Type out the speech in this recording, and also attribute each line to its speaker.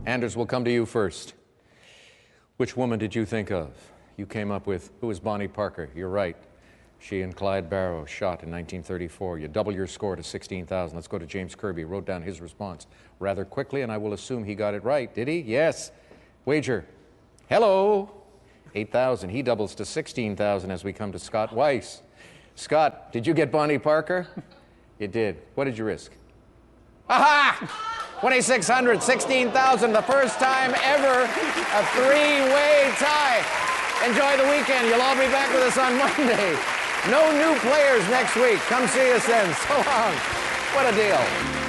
Speaker 1: Anders, we'll come to you first. Which woman did you think of? You came up with, who was Bonnie Parker? You're right. She and Clyde Barrow shot in 1934. You double your score to 16,000. Let's go to James Kirby. Wrote down his response rather quickly, and I will assume he got it right. Did he? Yes. Wager. Hello. 8,000. He doubles to 16,000 as we come to Scott Weiss. Scott, did you get Bonnie Parker? You did. What did you risk? Aha! 2,600, 16,000, the first time ever a three-way tie. Enjoy the weekend. You'll all be back with us on Monday. No new players next week. Come see us then. So long. What a deal.